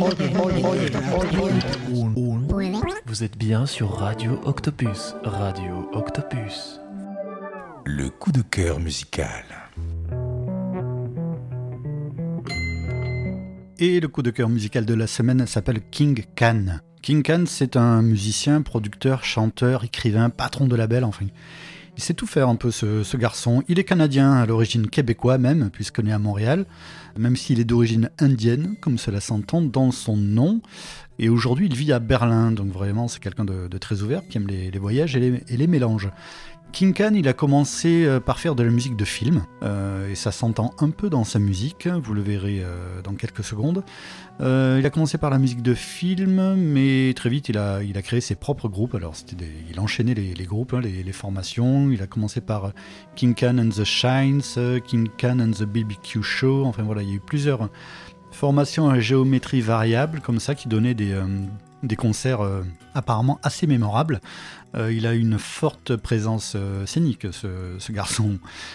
Vous êtes bien sur Radio Octopus. Radio Octopus. Le coup de cœur musical. Et le coup de cœur musical de la semaine s'appelle King Can. King Can, c'est un musicien, producteur, chanteur, écrivain, patron de label, enfin. Il sait tout faire un peu ce garçon. Il est canadien, à l'origine québécois même, puisqu'il est à Montréal, même s'il est d'origine indienne, comme cela s'entend dans son nom. Et aujourd'hui, il vit à Berlin, donc vraiment, c'est quelqu'un de très ouvert, qui aime les voyages et les mélanges. King Can, il a commencé par faire de la musique de film, et ça s'entend un peu dans sa musique, vous le verrez dans quelques secondes. Il a commencé par la musique de film, mais très vite il a créé ses propres groupes. Alors il enchaînait les groupes, les formations. Il a commencé par King Can and the Shines, King Can and the BBQ Show, enfin voilà, il y a eu plusieurs formations à géométrie variable, comme ça, qui donnaient des concerts apparemment assez mémorables. Il a une forte présence scénique, ce garçon.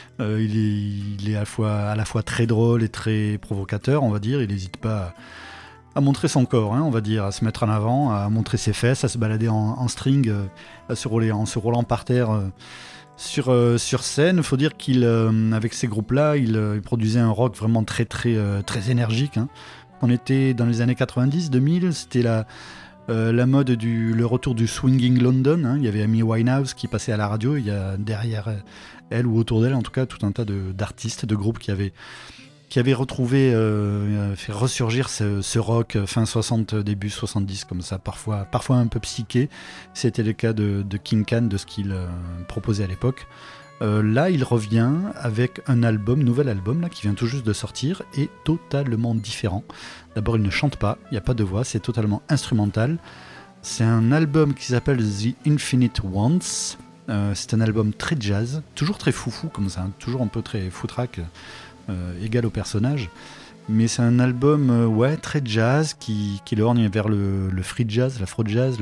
Il est à la fois très drôle et très provocateur, on va dire. Il n'hésite pas à montrer son corps, on va dire, à se mettre en avant, à montrer ses fesses, à se balader en string, en se roulant par terre sur scène. Il faut dire qu'avec ces groupes-là, il produisait un rock vraiment très, très, très énergique. On était dans les années 90, 2000, c'était la mode le retour du swinging London. Il y avait Amy Winehouse qui passait à la radio. Il y a derrière elle ou autour d'elle, en tout cas, tout un tas d'artistes, de groupes qui avaient retrouvé, fait ressurgir ce rock fin 60, début 70, comme ça, parfois un peu psyché. C'était le cas de King Can, de ce qu'il proposait à l'époque. Là, il revient avec un nouvel album là, qui vient tout juste de sortir, et totalement différent. D'abord, il ne chante pas, il n'y a pas de voix, c'est totalement instrumental. C'est un album qui s'appelle The Infinite Wants. C'est un album très jazz, toujours très foufou comme ça, toujours un peu très foutraque, égal au personnage. Mais c'est un album très jazz qui lorgne vers le free jazz, l'afro jazz,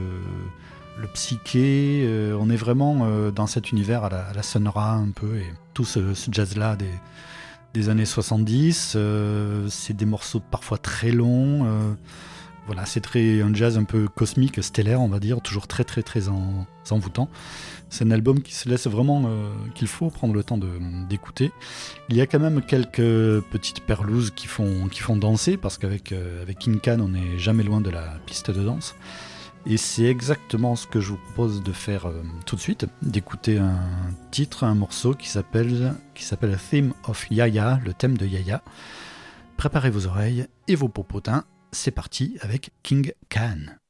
le psyché. On est vraiment dans cet univers à la Sun Ra un peu, et tout ce jazz-là des années 70. C'est des morceaux parfois très longs. Voilà, c'est un jazz un peu cosmique, stellaire, on va dire, toujours très très très envoûtant. C'est un album qui se laisse vraiment, qu'il faut prendre le temps d'écouter. Il y a quand même quelques petites perlouses qui font danser, parce qu'avec King Can, on n'est jamais loin de la piste de danse. Et c'est exactement ce que je vous propose de faire tout de suite, d'écouter un morceau qui s'appelle Theme of Yaya, le thème de Yaya. Préparez vos oreilles et vos popotins, c'est parti avec King Can.